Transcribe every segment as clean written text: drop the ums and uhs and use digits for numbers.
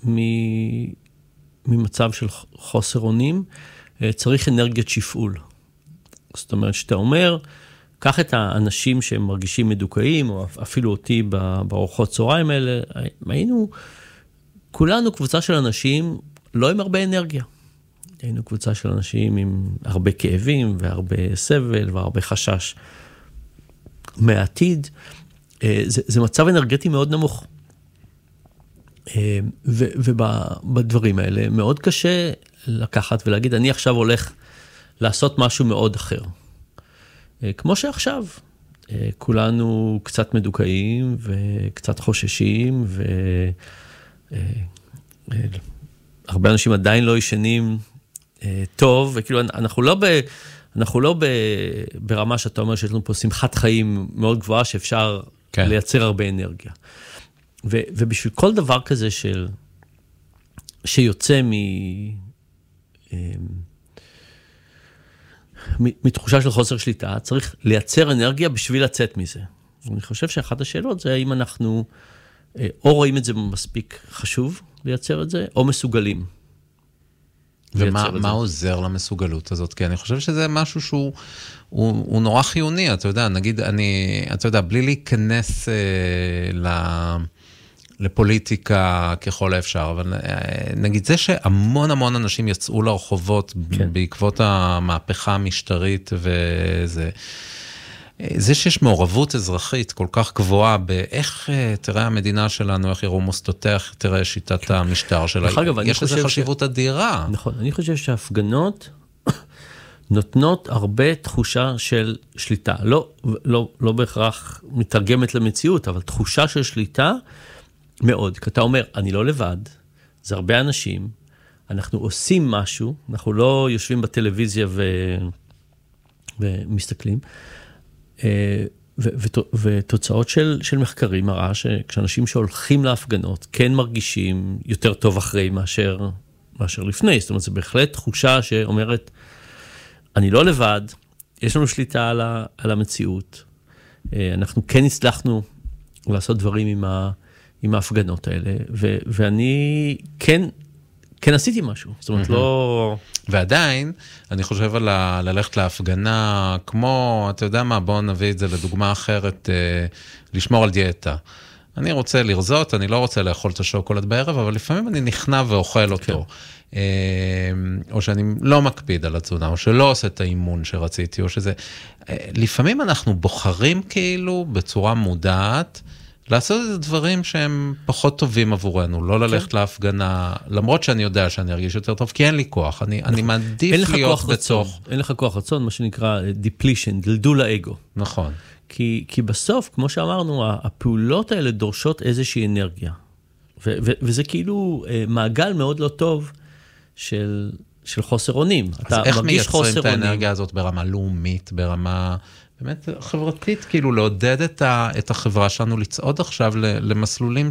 ממצב של חוסר אונים, צריך אנרגיית שפעול. זאת אומרת, שאתה אומר, קח את האנשים שהם מרגישים מדוכאים, או אפילו אותי בארוחות צהריים האלה, היינו, כולנו קבוצה של אנשים, לא עם הרבה אנרגיה. היינו קבוצה של אנשים עם הרבה כאבים, והרבה סבל, והרבה חשש מהעתיד. זה מצב אנרגטי מאוד נמוך. ובדברים האלה מאוד קשה לקחת ולהגיד, אני עכשיו הולך לעשות משהו מאוד אחר. כמו שעכשיו, כולנו קצת מדוכאים וקצת חוששים, והרבה אנשים עדיין לא ישנים טוב, וכאילו אנחנו לא ברמה שאתה אומר שיש לנו פה שמחת חיים מאוד גבוהה, שאפשר לייצר הרבה אנרגיה. ובשביל כל דבר כזה שיוצא מתחושה של חוסר שליטה, צריך לייצר אנרגיה בשביל לצאת מזה. אני חושב שאחת השאלות זה האם אנחנו או רואים את זה מספיק חשוב לייצר את זה, או מסוגלים. ומה עוזר למסוגלות הזאת? כי אני חושב שזה משהו שהוא נורא חיוני, אתה יודע, נגיד, אתה יודע, בלי להיכנס לפוליטיקה ככל האפשר, אבל נגיד זה שהמון המון אנשים יצאו לרחובות בעקבות המהפכה המשטרית וזה, זה שיש מעורבות אזרחית כל כך גבוהה באיך תראה המדינה שלנו, איך יראו מוסדותיה, איך תראה שיטת המשטר שלה, יש לזה חשיבות אדירה. נכון, אני חושב שההפגנות נותנות הרבה תחושה של שליטה, לא בהכרח מתרגמת למציאות, אבל תחושה של שליטה מאוד, כי אתה אומר, אני לא לבד, זה הרבה אנשים, אנחנו עושים משהו, אנחנו לא יושבים בטלוויזיה ומסתכלים, ותוצאות של מחקרים מראה שכשאנשים שהולכים להפגנות כן מרגישים יותר טוב אחרי מאשר לפני, זאת אומרת, זה בהחלט תחושה שאומרת, אני לא לבד, יש לנו שליטה על המציאות, אנחנו כן הצלחנו לעשות דברים עם ההפגנות האלה, ואני כן עשיתי משהו, זאת אומרת, לא... ועדיין, אני חושב על ללכת להפגנה, כמו, אתה יודע מה, בואו נביא את זה לדוגמה אחרת, לשמור על דיאטה. אני רוצה לרזות, אני לא רוצה לאכול את השוקולד בערב, אבל לפעמים אני נכנע ואוכל אותו. או שאני לא מקפיד על התזונה, או שלא עושה את האימון שרציתי, או שזה... לפעמים אנחנו בוחרים כאילו בצורה מודעת, לעשות את הדברים שהם פחות טובים עבורנו, לא ללכת להפגנה, למרות שאני יודע שאני ארגיש יותר טוב, כי אין לי כוח, אני מעדיף להיות בתוך... אין לך כוח רצון, מה שנקרא depletion, דלדול האגו. נכון. כי בסוף, כמו שאמרנו, הפעולות האלה דורשות איזושהי אנרגיה. וזה כאילו מעגל מאוד לא טוב של חוסר אונים. אז איך מייצרים את האנרגיה הזאת ברמה לאומית, ברמה... באמת חברתית, כאילו לעודד את החברה שלנו לצעוד עכשיו למסלולים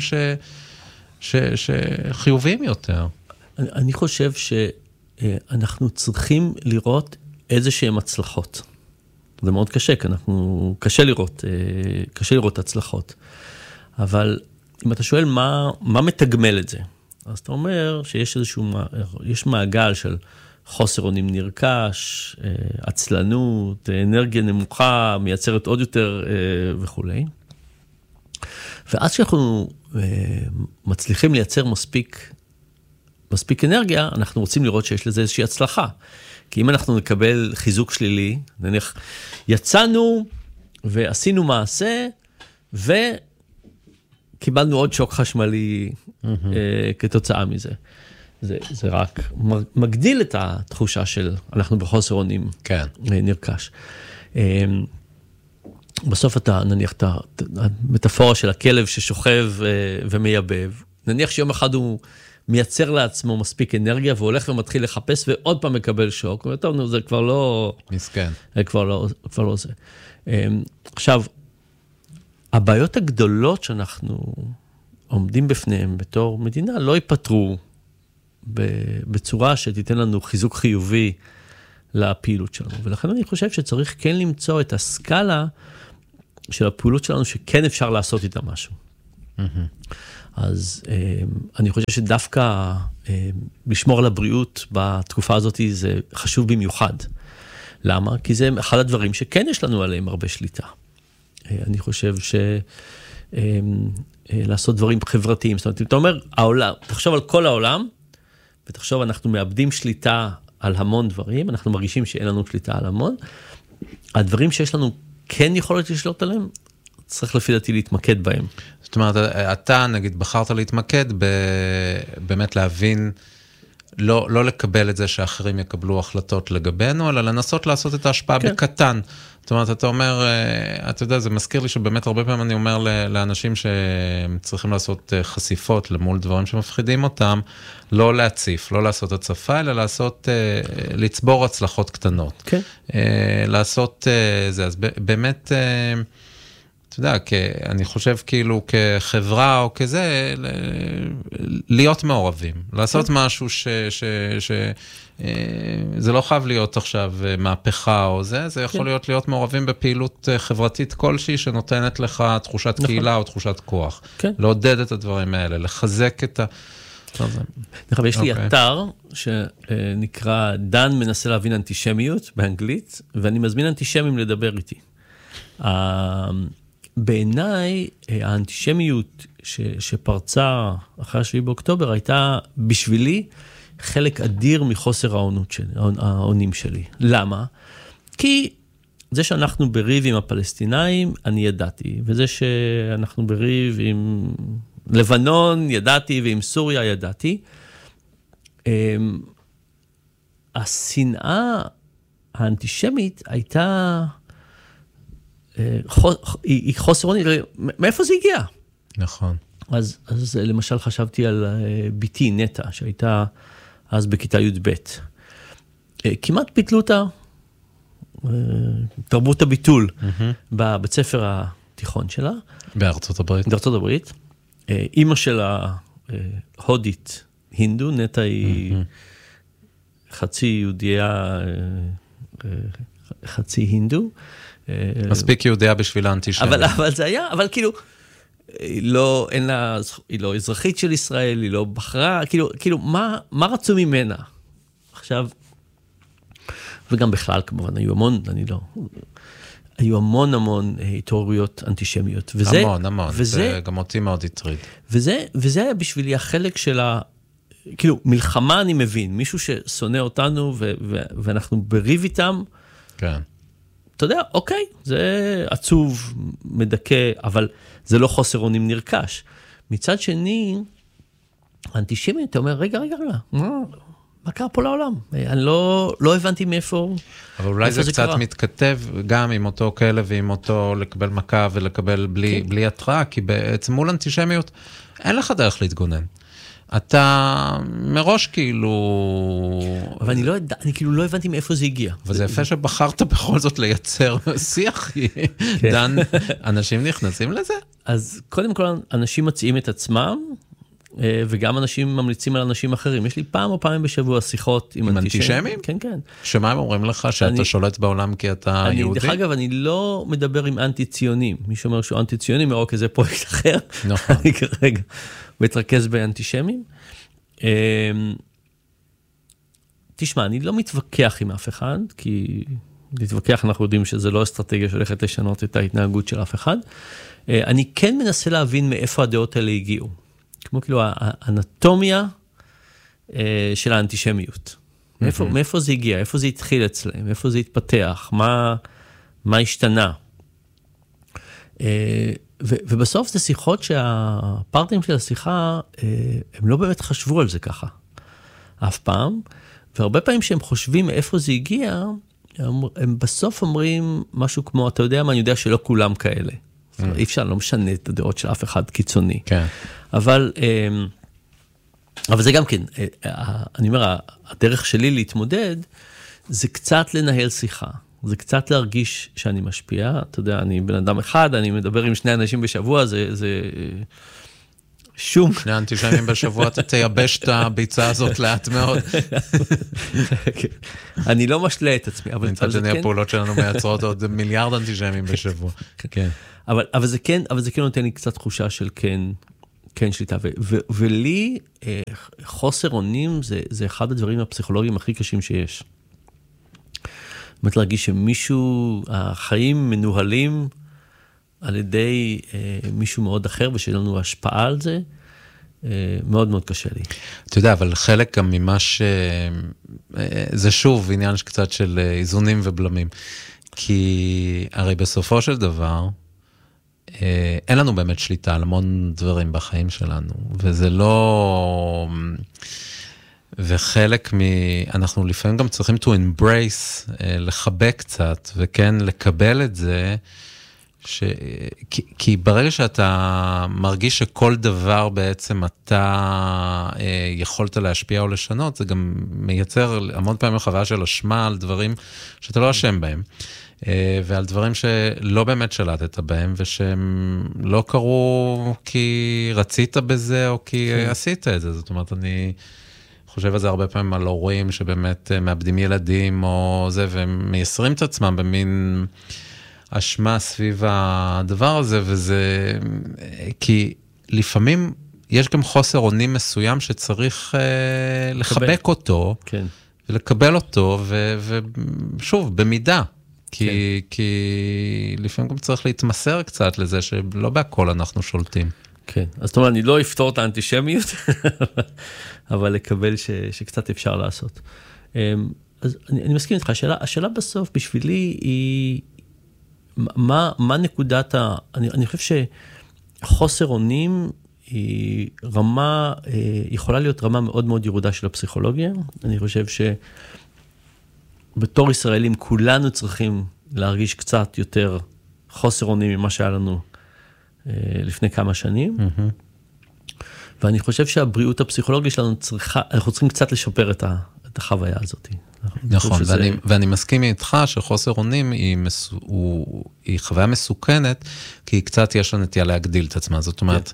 שחיוביים יותר. אני חושב שאנחנו צריכים לראות איזשהם הצלחות. זה מאוד קשה, כי קשה לראות הצלחות. אבל אם אתה שואל מה מתגמל את זה, אז אתה אומר שיש יש מעגל של חוסר אונים נרכש, עצלנות, אנרגיה נמוכה, מייצרת עוד יותר וכו'. ואז שאנחנו מצליחים לייצר מספיק אנרגיה, אנחנו רוצים לראות שיש לזה איזושהי הצלחה. כי אם אנחנו נקבל חיזוק שלילי, נניח, יצאנו ועשינו מעשה, וקיבלנו עוד שוק חשמלי כתוצאה מזה. זה רק מגדיל את התחושה של אנחנו בחוסר אונים נרכש. בסוף אתה, נניח, המטאפורה של הכלב ששוכב ומייבב, נניח שיום אחד הוא מייצר לעצמו מספיק אנרגיה, והולך ומתחיל לחפש, ועוד פעם מקבל שוק, וטוב, זה כבר לא... מסכן. זה כבר לא זה. עכשיו, הבעיות הגדולות שאנחנו עומדים בפניהם בתור מדינה, לא ייפטרו בצורה שתיתן לנו חיזוק חיובי לפעילות שלנו. ולכן אני חושב שצריך כן למצוא את הסקאלה של הפעולות שלנו, שכן אפשר לעשות איתה משהו. אז אני חושב שדווקא לשמור על הבריאות בתקופה הזאת זה חשוב במיוחד. למה? כי זה אחד הדברים שכן יש לנו עליהם הרבה שליטה. אני חושב לעשות דברים חברתיים. זאת אומרת, אם אתה אומר, תחשוב על כל העולם, ותחשוב, אנחנו מאבדים שליטה על המון דברים, אנחנו מרגישים שאין לנו שליטה על המון. הדברים שיש לנו כן יכולת לשלוט עליהם, צריך לפי דעתי להתמקד בהם. זאת אומרת, אתה נגיד בחרת להתמקד באמת להבין, לא לקבל את זה שאחרים יקבלו החלטות לגבינו, אלא לנסות לעשות את ההשפעה בקטן. זאת אומרת, אתה אומר, אתה יודע, זה מזכיר לי שבאמת הרבה פעמים אני אומר לאנשים שצריכים לעשות חשיפות למול דברים שמפחידים אותם, לא להציף, לא לעשות הצפה, אלא לצבור הצלחות קטנות. כן. לעשות זה, אז באמת, אתה יודע, אני חושב כאילו כחברה או כזה, להיות מעורבים, לעשות משהו זה לא חייב להיות עכשיו מהפכה או זה יכול להיות מעורבים בפעילות חברתית כלשהי שנותנת לך תחושת קהילה או תחושת כוח. לעודד את הדברים האלה, לחזק את יש לי אתר שנקרא דן מנסה להבין אנטישמיות באנגלית, ואני מזמין אנטישמים לדבר איתי. בעיניי, האנטישמיות שפרצה אחרי 7 באוקטובר הייתה בשבילי חלק אדיר מחוסר העונים שלי. למה? כי זה שאנחנו בריב עם הפלסטינאים, אני ידעתי, וזה שאנחנו בריב עם לבנון, ידעתי, ועם סוריה, ידעתי. השנאה האנטישמית הייתה היא חוסר עוני, מאיפה זה הגיע? נכון. אז למשל חשבתי על ביתי נטע, שהייתה אז בכיתה י"ב. כמעט ביטלו אותה, תרבות הביטול, בבית ספר התיכון שלה. בארצות הברית. בארצות הברית. אמא שלה הודית הינדו, נטע היא חצי יהודיה, חצי הינדו. מספיק יהודיה בשביל האנטישמיות. אבל זה היה, אבל כאילו, היא לא אזרחית של ישראל, היא לא בחרה, כאילו, מה רצו ממנה? עכשיו, וגם בכלל, כמובן, היו המון התעוררויות אנטישמיות. המון, זה גם אותי מאוד הטריד. וזה היה בשבילי החלק של כאילו, מלחמה אני מבין, מישהו ששונא אותנו, ואנחנו בריב איתם, כן. אתה יודע, אוקיי, זה עצוב, מדכא, אבל זה לא חוסר אונים נרכש. מצד שני, האנטישמיות, אתה אומר, רגע, מה קרה פה לעולם? אני לא הבנתי מאיפה אבל אולי זה קצת מתכתב גם עם אותו כלב ועם אותו לקבל מכה ולקבל בלי התראה, כי בעצם מול אנטישמיות אין לך דרך להתגונן. אתה מראש כאילו... אבל אני כאילו לא הבנתי מאיפה זה הגיע. וזה יפה שבחרת בכל זאת לייצר שיח. דן, אנשים נכנסים לזה? אז קודם כל, אנשים מציעים את עצמם, וגם אנשים ממליצים על אנשים אחרים. יש לי פעם או פעמים בשבוע שיחות עם אנטישמים? כן, כן. שמה הם אומרים לך? שאתה שולט בעולם כי אתה יהודי? דרך אגב, אני לא מדבר עם אנטי-ציונים. מי שאומר שהוא אנטי-ציוני, אוקיי, זה פרויקט אחר. נכון. אני כרגע מתרכז באנטישמים. תשמע, אני לא מתווכח עם אף אחד, כי להתווכח אנחנו יודעים שזה לא אסטרטגיה שהולכת לשנות את ההתנהגות של אף אחד. אני כן מנסה להבין מאיפה הדעות האלה הגיעו. כמו כאילו האנטומיה של האנטישמיות. מאיפה זה הגיע? איפה זה התחיל אצלם? איפה זה התפתח? מה השתנה? ובסוף זה שיחות שהפרטנרים של השיחה, הם לא באמת חשבו על זה ככה. אף פעם. והרבה פעמים שהם חושבים מאיפה זה הגיע, הם בסוף אומרים משהו כמו, אתה יודע מה, אני יודע שלא כולם כאלה. אי אפשר, לא משנה את הדעות של אף אחד קיצוני. כן. אבל זה גם כן, אני אומר, הדרך שלי להתמודד, זה קצת לנהל שיחה. זה קצת להרגיש שאני משפיע. אתה יודע, אני בן אדם אחד, אני מדבר עם 2 אנשים בשבוע, זה שום. 2 אנטישמים בשבוע, אתה תייבש את הביצה הזאת לאט מאוד. אני לא משלה את עצמי, אבל מצד שני הפעולות שלנו מייצרות עוד מיליארד אנטישמים בשבוע. כן. אבל זה כן נותן לי קצת תחושה של כן, שליטה. ולי, חוסר אונים זה אחד הדברים הפסיכולוגיים הכי קשים שיש. זאת אומרת, להרגיש שמישהו, החיים מנוהלים על ידי מישהו מאוד אחר, ושיהיה לנו השפעה על זה, מאוד מאוד קשה לי. אתה יודע, אבל חלק גם ממה זה שוב עניין קצת של איזונים ובלמים. כי הרי בסופו של דבר, אין לנו באמת שליטה על המון דברים בחיים שלנו, וזה לא... וחלק אנחנו לפעמים גם צריכים to embrace, לחבק קצת, וכן לקבל את זה, כי ברגע שאתה מרגיש שכל דבר בעצם אתה יכולת להשפיע או לשנות, זה גם מייצר המון פעמים חוויה של אשמה על דברים שאתה לא אשם בהם, ועל דברים שלא באמת שלטת בהם, ושהם לא קרו כי רצית בזה או כי עשית את זה. זאת אומרת, אני חושב על זה הרבה פעמים על הורים שבאמת מאבדים ילדים או זה, והם מייסרים את עצמם במין אשמה סביב הדבר הזה, וזה כי לפעמים יש גם חוסר אונים מסוים שצריך לחבק אותו, כן. ולקבל אותו, ושוב, במידה. כי לפעמים גם צריך להתמסר קצת לזה שלא בהכל אנחנו שולטים. כן, אז זאת אומרת, אני לא אפתור את האנטישמיות, אבל לקבל שקצת אפשר לעשות. אז אני מסכים איתך, השאלה בסוף בשבילי היא, מה נקודת אני חושב שחוסר אונים היא רמה, יכולה להיות רמה מאוד מאוד ירודה של הפסיכולוגיה. אני חושב שבתור ישראלים כולנו צריכים להרגיש קצת יותר חוסר אונים ממה שהיה לנו לפני כמה שנים. ואני חושב שהבריאות הפסיכולוגית שלנו אנחנו צריכים קצת לשפר את החוויה הזאת. נכון, ואני מסכים איתך שחוסר אונים היא חוויה מסוכנת, כי קצת יש לה נטייה להגדיל את עצמה. זאת אומרת,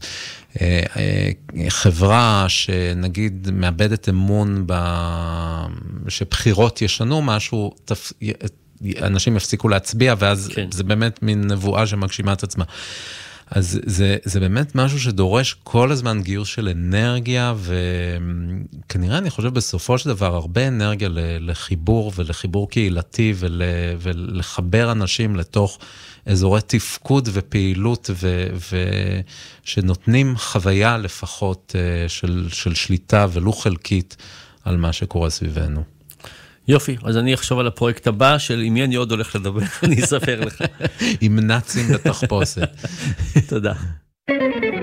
חברה שנגיד מאבדת אמון, שבחירות ישנו משהו, אנשים יפסיקו להצביע, ואז זה באמת מין נבואה שמגשימה את עצמה. אז זה באמת משהו שדורש כל הזמן גיוס של אנרגיה, וכנראה אני חושב בסופו של דבר הרבה אנרגיה לחיבור ולחיבור קהילתי, ולחבר אנשים לתוך אזורי תפקוד ופעילות, שנותנים חוויה לפחות של שליטה ולו חלקית על מה שקורה סביבנו. יופי, אז אני אחשוב על הפרויקט הבא של עם מי אני עוד הולך לדבר, אני אספר לך. עם נאצים בתחפושת. תודה.